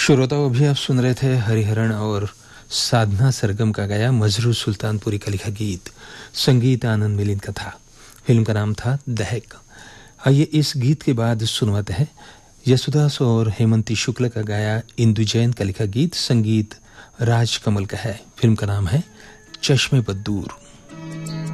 श्रोताओं, अभी आप सुन रहे थे हरिहरन और साधना सरगम का गाया मजरू सुल्तानपुरी का लिखा गीत। संगीत आनंद मिलिंद का था। फिल्म का नाम था दहक। आइए इस गीत के बाद सुनवाते हैं यशुदास और हेमंती शुक्ल का गाया इंदु जैन का लिखा गीत। संगीत राज कमल का है। फिल्म का नाम है चश्मे बद्दूर।